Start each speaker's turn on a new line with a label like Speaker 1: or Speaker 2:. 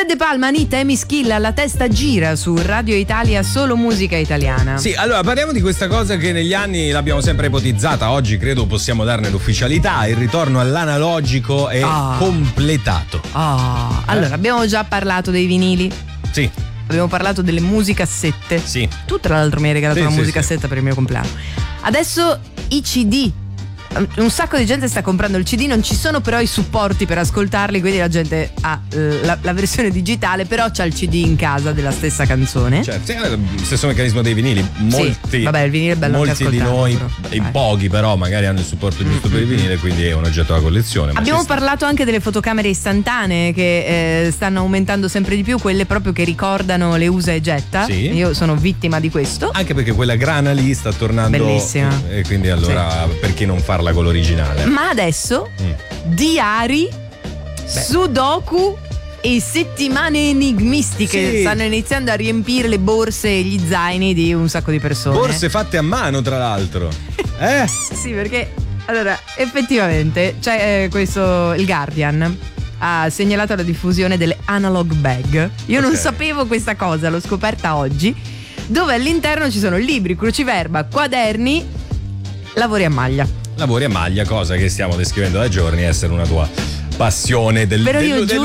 Speaker 1: De Palma, Anita e Mischilla, la testa gira su Radio Italia, solo musica italiana.
Speaker 2: Sì, allora parliamo di questa cosa che negli anni l'abbiamo sempre ipotizzata, oggi credo possiamo darne l'ufficialità, il ritorno all'analogico è completato.
Speaker 1: Allora, abbiamo già parlato dei vinili.
Speaker 2: Sì.
Speaker 1: Abbiamo parlato delle musicassette.
Speaker 2: Sì.
Speaker 1: Tu tra l'altro mi hai regalato una musicassetta per il mio compleanno. Adesso i CD. Un sacco di gente sta comprando il CD, non ci sono però i supporti per ascoltarli, quindi la gente ha la versione digitale, però c'ha il CD in casa della stessa canzone.
Speaker 2: Certo, stesso meccanismo dei vinili. Molti,
Speaker 1: vabbè, il vinile è bello
Speaker 2: molti di noi, in pochi però magari hanno il supporto giusto per il vinile, quindi è un oggetto da collezione.
Speaker 1: Abbiamo parlato anche delle fotocamere istantanee che stanno aumentando sempre di più, quelle proprio che ricordano le usa e getta.
Speaker 2: Sì.
Speaker 1: Io sono vittima di questo.
Speaker 2: Anche perché quella grana lì sta tornando.
Speaker 1: Bellissima.
Speaker 2: E quindi allora perché non farla con l'originale?
Speaker 1: Ma adesso diari, sudoku e settimane enigmistiche stanno iniziando a riempire le borse e gli zaini di un sacco di persone.
Speaker 2: Borse fatte a mano, tra l'altro.
Speaker 1: Sì, perché allora effettivamente c'è questo, il Guardian ha segnalato la diffusione delle analog bag. Io non sapevo questa cosa, l'ho scoperta oggi, dove all'interno ci sono libri, cruciverba, quaderni, lavori a maglia.
Speaker 2: Lavori a maglia, cosa che stiamo descrivendo da giorni essere una tua passione dello